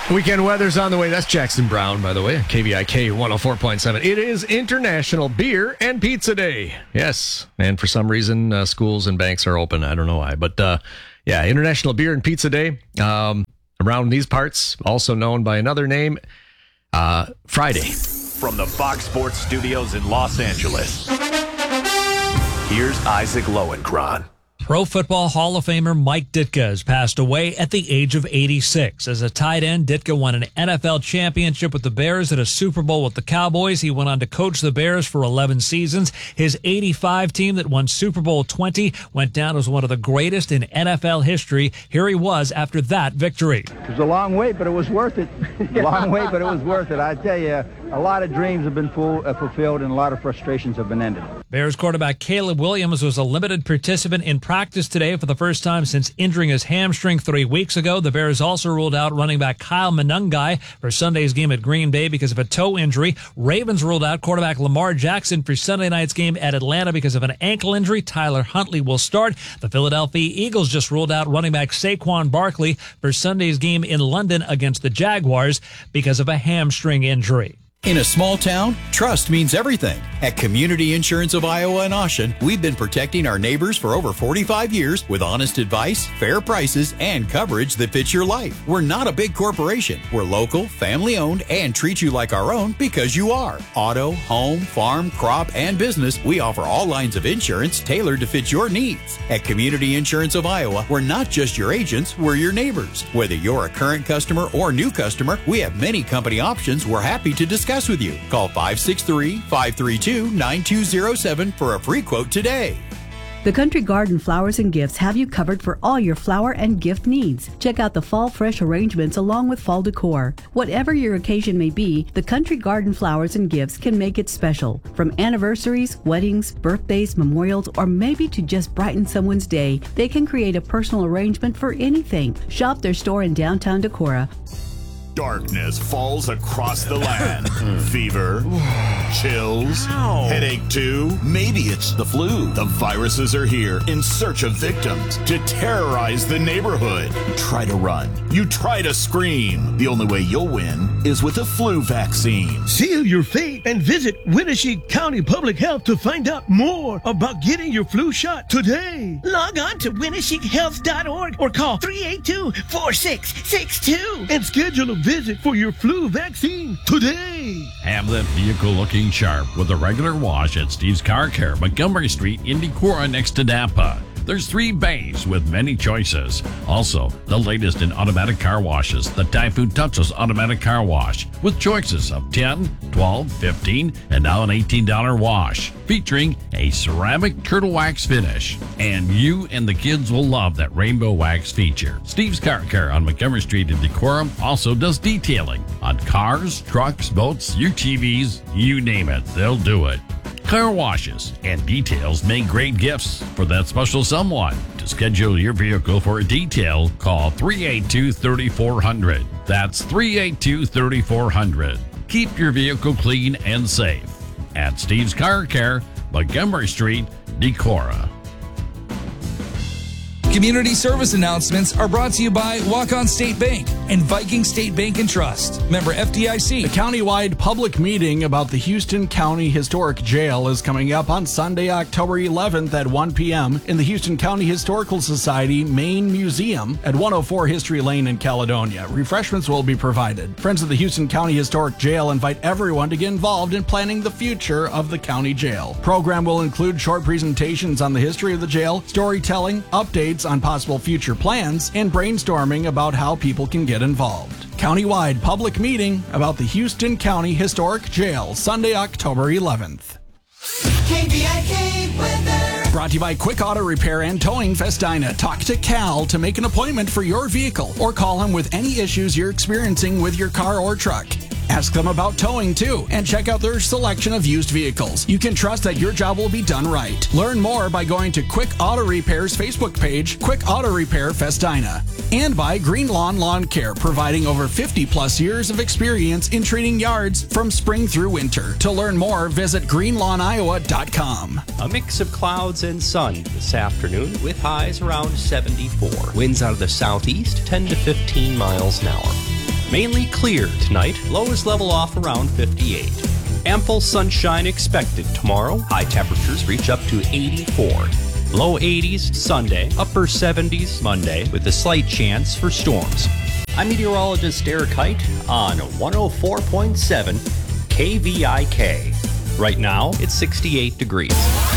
Weekend weather's on the way. That's Jackson Brown, by the way, KVIK 104.7. It is International Beer and Pizza Day. Yes, and for some reason, schools and banks are open. I don't know why. But, International Beer and Pizza Day around these parts, also known by another name, Friday. From the Fox Sports Studios in Los Angeles, here's Isaac Lowenkron. Pro Football Hall of Famer Mike Ditka has passed away at the age of 86. As a tight end, Ditka won an NFL championship with the Bears and a Super Bowl with the Cowboys. He went on to coach the Bears for 11 seasons. His 85 team that won Super Bowl 20 went down as one of the greatest in NFL history. Here he was after that victory. It was a long wait, but it was worth it. A long wait, but it was worth it. I tell you, a lot of dreams have been fulfilled and a lot of frustrations have been ended. Bears quarterback Caleb Williams was a limited participant in practice today for the first time since injuring his hamstring 3 weeks ago. The Bears also ruled out running back Kyle Monangai for Sunday's game at Green Bay because of a toe injury. Ravens ruled out quarterback Lamar Jackson for Sunday night's game at Atlanta because of an ankle injury. Tyler Huntley will start. The Philadelphia Eagles just ruled out running back Saquon Barkley for Sunday's game in London against the Jaguars because of a hamstring injury. In a small town, trust means everything. At Community Insurance of Iowa and Oshen, we've been protecting our neighbors for over 45 years with honest advice, fair prices, and coverage that fits your life. We're not a big corporation. We're local, family-owned, and treat you like our own because you are. Auto, home, farm, crop, and business, we offer all lines of insurance tailored to fit your needs. At Community Insurance of Iowa, we're not just your agents, we're your neighbors. Whether you're a current customer or new customer, we have many company options we're happy to discuss with you. Call 563-532-9207 for a free quote today. The Country Garden Flowers and Gifts have you covered for all your flower and gift needs. Check out the fall fresh arrangements along with fall decor. Whatever your occasion may be, the Country Garden Flowers and Gifts can make it special. From anniversaries, weddings, birthdays, memorials, or maybe to just brighten someone's day, they can create a personal arrangement for anything. Shop their store in downtown Decorah. Darkness falls across the land. Fever, chills, headache too. Maybe it's the flu. The viruses are here in search of victims to terrorize the neighborhood. You try to run. You try to scream. The only way you'll win is with a flu vaccine. Seal your fate and visit Winnebago County Public Health to find out more about getting your flu shot today. Log on to WinnebagoHealth.org or call 382-4662 and schedule a visit for your flu vaccine today. Have that vehicle looking sharp with a regular wash at Steve's Car Care, Montgomery Street in Decorah next to Napa. There's 3 bays with many choices. Also, the latest in automatic car washes, the Typhoon Touchless Automatic Car Wash, with choices of $10, $12, $15, and now an $18 wash, featuring a ceramic turtle wax finish. And you and the kids will love that rainbow wax feature. Steve's Car Care on Montgomery Street in Decorah also does detailing on cars, trucks, boats, UTVs, you name it, they'll do it. Car washes and details make great gifts for that special someone. To schedule your vehicle for a detail, call 382-3400. That's 382-3400. Keep your vehicle clean and safe. At Steve's Car Care, Montgomery Street, Decorah. Community service announcements are brought to you by Walk-On State Bank and Viking State Bank and Trust. Member FDIC. The countywide public meeting about the Houston County Historic Jail is coming up on Sunday, October 11th at 1 p.m. in the Houston County Historical Society Main Museum at 104 History Lane in Caledonia. Refreshments will be provided. Friends of the Houston County Historic Jail invite everyone to get involved in planning the future of the county jail. Program will include short presentations on the history of the jail, storytelling, updates on possible future plans, and brainstorming about how people can get involved. Countywide public meeting about the Houston County Historic Jail, Sunday, October 11th. KVIK weather. Brought to you by Quick Auto Repair and Towing Festina. Talk to Cal to make an appointment for your vehicle or call him with any issues you're experiencing with your car or truck. Ask them about towing too and check out their selection of used vehicles. You can trust that your job will be done right. Learn more by going to Quick Auto Repair's Facebook page, Quick Auto Repair Festina. And by Green Lawn Lawn Care, providing over 50 plus years of experience in treating yards from spring through winter. To learn more, visit greenlawniowa.com. A mix of clouds and sun this afternoon with highs around 74. Winds out of the southeast 10 to 15 miles an hour. Mainly clear tonight, lows level off around 58. Ample sunshine expected tomorrow. High temperatures reach up to 84. Low 80s Sunday, upper 70s Monday, with a slight chance for storms. I'm meteorologist Eric Height on 104.7 KVIK. Right now, it's 68 degrees.